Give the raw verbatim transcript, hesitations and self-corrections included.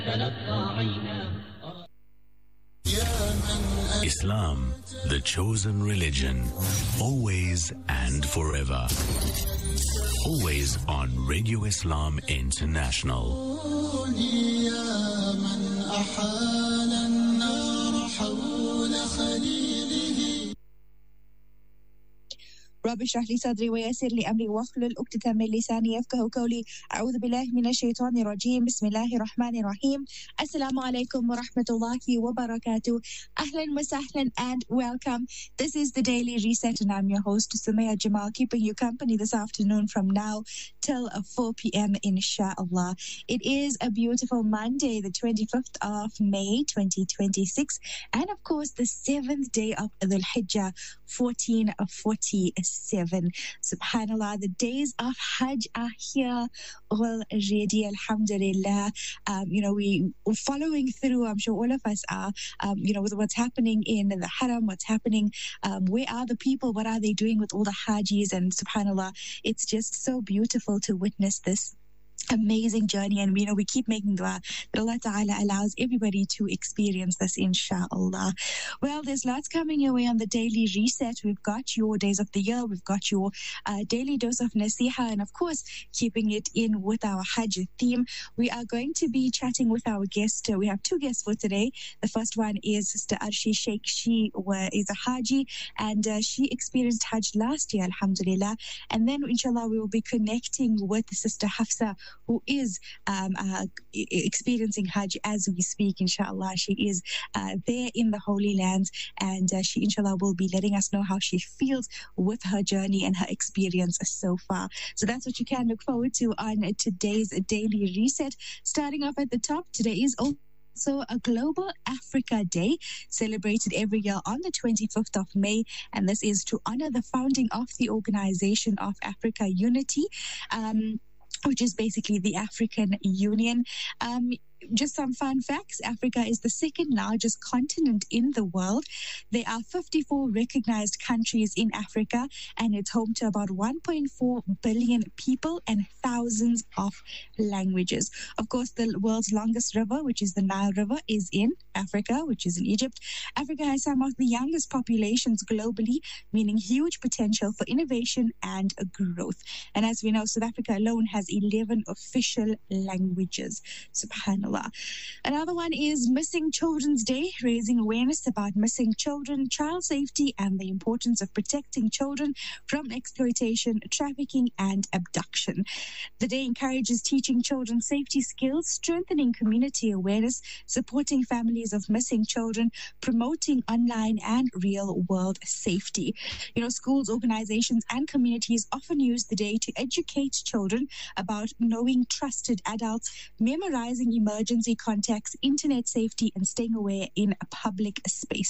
Islam, the chosen religion, always and forever. Always on Radio Islam International. رب اشرح لي صدري ويسر لي أمري واحلل عقدة من لساني يفقهوا قولي أعوذ بالله من الشيطان الرجيم بسم الله الرحمن الرحيم السلام عليكم ورحمة الله وبركاته أهلا وسهلا and welcome. This is the Daily Reset and I'm your host Sumaya Jamal, keeping you company this afternoon from now till four p.m. inshallah. It is a beautiful Monday, the twenty-fifth of May twenty twenty-six, and of course the seventh day of Dhul Hijjah fourteen forty-seven. Subhanallah, the days of Hajj are here already, alhamdulillah. Um, you know, we, we're following through, I'm sure all of us are, um, you know, with what's happening in the Haram, what's happening, um, where are the people, what are they doing with all the Hajis, and subhanallah, it's just so beautiful to witness this amazing journey. And we know we keep making dua that Allah Ta'ala allows everybody to experience this, inshallah. Well, there's lots coming your way on the Daily Reset. We've got your days of the year, we've got your uh, daily dose of nasiha, and of course keeping it in with our Hajj theme. We are going to be chatting with our guest. Uh, we have two guests for today. The first one is Sister Arshi Sheikh. She uh, is a Haji, and uh, she experienced Hajj last year, alhamdulillah. And then inshallah we will be connecting with Sister Hafsa, who is um, uh, experiencing Hajj as we speak, inshallah. She is uh, there in the Holy Lands, and uh, she, inshallah, will be letting us know how she feels with her journey and her experience so far. So that's what you can look forward to on today's Daily Reset. Starting off at the top, today is also So a Global Africa Day, celebrated every year on the twenty-fifth of May, and this is to honor the founding of the Organization of Africa Unity, um, which is basically the African Union. Um, just some fun facts. Africa is the second largest continent in the world. There are fifty-four recognized countries in Africa, and it's home to about one point four billion people and thousands of languages. Of course, the world's longest river, which is the Nile River, is in Africa, which is in Egypt. Africa has some of the youngest populations globally, meaning huge potential for innovation and growth. And as we know, South Africa alone has eleven official languages. Subhanallah. Another one is Missing Children's Day, raising awareness about missing children, child safety, and the importance of protecting children from exploitation, trafficking, and abduction. The day encourages teaching children safety skills, strengthening community awareness, supporting families of missing children, promoting online and real-world safety. You know, schools, organizations, and communities often use the day to educate children about knowing trusted adults, memorizing emergency contacts, internet safety, and staying aware in public spaces.